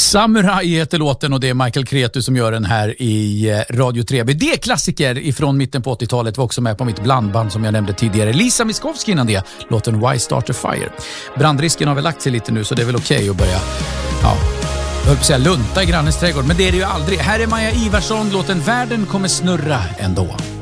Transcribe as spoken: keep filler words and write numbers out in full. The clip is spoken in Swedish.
Samurai heter låten och det är Michael Cretu som gör den här i Radio tre B. Det är klassiker ifrån mitten på åttiotalet, var också med på mitt blandband som jag nämnde tidigare. Lisa Miskovsky innan det, låten Why Start a Fire. Brandrisken har väl lagt sig lite nu så det är väl okej okay att börja, ja, jag höll på att säga lunta i grannens trädgård, men det är det ju aldrig. Här är Maja Ivarsson, låten Världen kommer snurra ändå.